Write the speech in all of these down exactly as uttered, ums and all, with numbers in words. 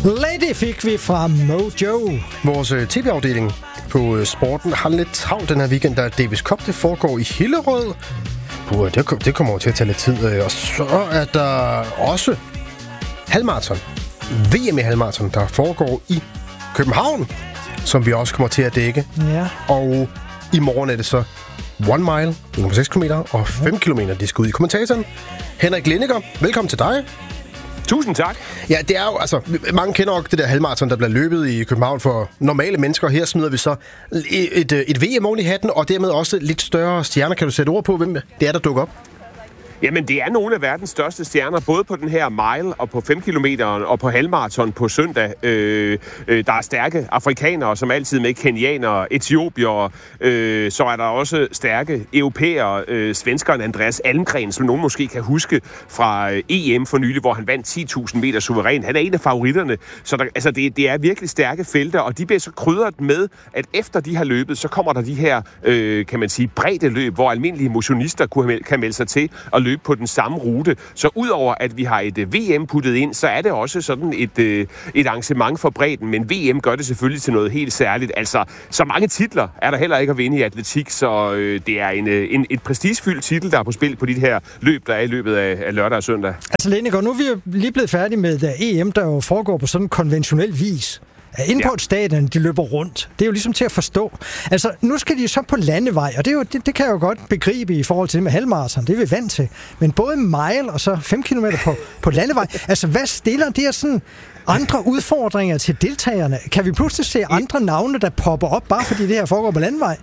Lady fik vi fra Mojo. Vores uh, tv-afdeling på uh, sporten har lidt travlt den her weekend, der Davis Cup, det foregår i Hillerød. Uh, det, det kommer jo til at tage lidt tid. Uh, og så er der også halvmarathon. V M i halvmarathon, der foregår i København, som vi også kommer til at dække. Ja. Og i morgen er det så one mile, en komma seks kilometer og fem kilometer. Det skal ud i kommentatoren. Henrik Lindiger, velkommen til dig. Tusind tak. Ja, det er jo, altså, mange kender jo det der halvmarathon, der bliver løbet i København for normale mennesker. Her smider vi så et, et, et V M oven i hatten, og dermed også lidt større stjerner. Kan du sætte ord på, hvem det er, der dukker op? Jamen, det er nogle af verdens største stjerner, både på den her mile og på fem kilometer og på halvmarathon på søndag. Øh, øh, der er stærke afrikanere, som altid med, kenianere, etiopiere. Øh, så er der også stærke europæere, øh, svenskeren Andreas Almgren, som nogen måske kan huske fra E M for nylig, hvor han vandt ti tusind meter suveræn. Han er en af favoritterne. Så der, altså, det, det er virkelig stærke felter, og de bliver så krydret med, at efter de har løbet, så kommer der de her, øh, kan man sige, bredde løb, hvor almindelige motionister kan melde sig til og løbe på den samme rute. Så udover at vi har et V M puttet ind, så er det også sådan et, et arrangement for bredden, men V M gør det selvfølgelig til noget helt særligt. Altså, så mange titler er der heller ikke at vinde i atletik, så øh, det er en, en, et prestigefyldt titel, der er på spil på de her løb, der er i løbet af, af lørdag og søndag. Altså, Lindiger, nu er vi jo lige blevet færdige med E M, der jo foregår på sådan konventionel vis. Inde på et stadion, de løber rundt. Det er jo ligesom til at forstå. Altså, nu skal de så på landevej, og det, er jo, det, det kan jeg jo godt begribe i forhold til det med halvmarathon. Det er vi vant til. Men både mile og så fem kilometer på, på landevej. Altså, hvad stiller det her sådan andre udfordringer til deltagerne? Kan vi pludselig se andre navne, der popper op, bare fordi det her foregår på landevej?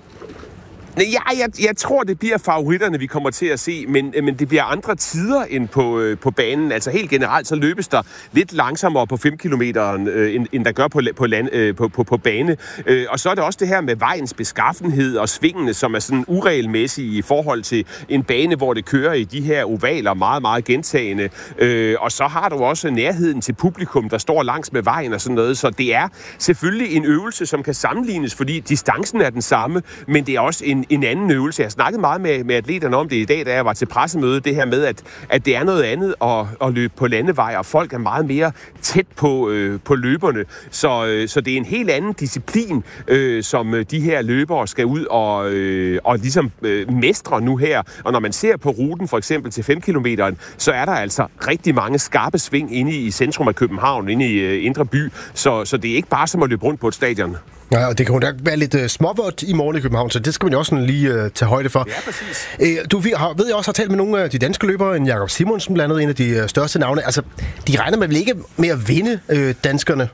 Ja, jeg, jeg tror, det bliver favoritterne, vi kommer til at se, men, men det bliver andre tider end på, øh, på banen. Altså helt generelt, så løbes der lidt langsommere på fem kilometer, øh, end, end der gør på, på, land, øh, på, på, på bane. Øh, og så er det også det her med vejens beskaffenhed og svingene, som er sådan uregelmæssige i forhold til en bane, hvor det kører i de her ovaler meget, meget gentagende. Øh, og så har du også nærheden til publikum, der står langs med vejen og sådan noget. Så det er selvfølgelig en øvelse, som kan sammenlignes, fordi distancen er den samme, men det er også en en anden øvelse. Jeg har snakket meget med, med atleterne om det i dag, da jeg var til pressemøde, det her med, at, at det er noget andet at, at løbe på landevej, og folk er meget mere tæt på, øh, på løberne. Så, øh, så det er en helt anden disciplin, øh, som de her løbere skal ud og, øh, og ligesom øh, mestre nu her. Og når man ser på ruten, for eksempel til fem kilometer, så er der altså rigtig mange skarpe sving inde i centrum af København, inde i øh, Indre By. Så, så det er ikke bare som at løbe rundt på et stadion. Ja, og det kan jo da være lidt uh, småvådt i morgen i København, så det skal man jo også sådan lige uh, tage højde for. Ja, præcis. Uh, du har, ved jeg også har talt med nogle af de danske løbere, en Jakob Simonsen blandt andet, en af de uh, største navne. Altså, de regner med vel ikke med at vinde uh, danskerne?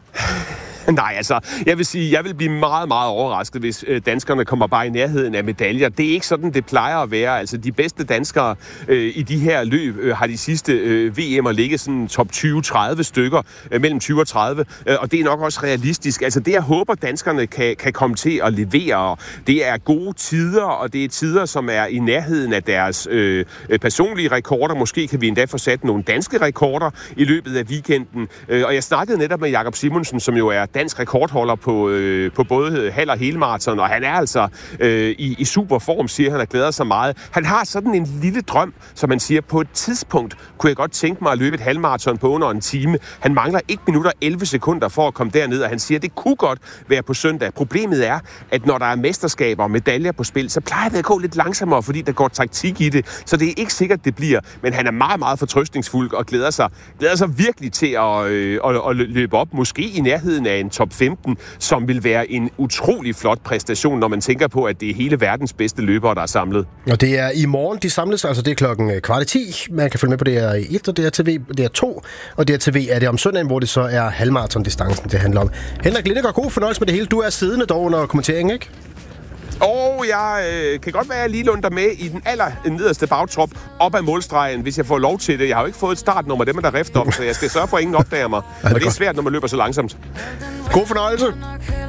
Nej, altså, jeg vil sige, jeg vil blive meget, meget overrasket, hvis øh, danskerne kommer bare i nærheden af medaljer. Det er ikke sådan, det plejer at være. Altså, de bedste danskere øh, i de her løb øh, har de sidste øh, V M'er ligget sådan top tyve til tredive stykker, øh, mellem tyve og tredive, øh, og det er nok også realistisk. Altså, det jeg håber, danskerne kan, kan komme til at levere, det er gode tider, og det er tider, som er i nærheden af deres øh, personlige rekorder. Måske kan vi endda få sat nogle danske rekorder i løbet af weekenden. Øh, og jeg snakkede netop med Jakob Simonsen, som jo er dansk rekordholder på, øh, på både halv- og helmarathon, og han er altså øh, i, i super form, siger han, og glæder sig meget. Han har sådan en lille drøm, som han siger, på et tidspunkt kunne jeg godt tænke mig at løbe et halvmarathon på under en time. Han mangler et minut og elleve sekunder for at komme derned, og han siger, at det kunne godt være på søndag. Problemet er, at når der er mesterskaber og medaljer på spil, så plejer det at gå lidt langsommere, fordi der går taktik i det, så det er ikke sikkert, det bliver. Men han er meget, meget fortrøstningsfuld og glæder sig, glæder sig virkelig til at, øh, at, at løbe op, måske i nærheden af en top femten, som vil være en utrolig flot præstation, når man tænker på, at det er hele verdens bedste løbere, der er samlet. Og det er i morgen, de samles, altså det er klokken kvart i ti. Man kan følge med på D R et og D R T V, D R to, og D R T V er det om søndagen, hvor det så er halvmarathon-distancen, det handler om. Henrik Lindiger, god fornøjelse med det hele. Du er siddende dog under kommenteringen, ikke? Og jeg øh, kan godt være, at jeg lige lunder med i den aller nederste bagtrop op ad målstregen, hvis jeg får lov til det. Jeg har jo ikke fået et startnummer, dem er der rift om, så jeg skal sørge for, at ingen opdager mig. Og det er svært, når man løber så langsomt. God fornøjelse!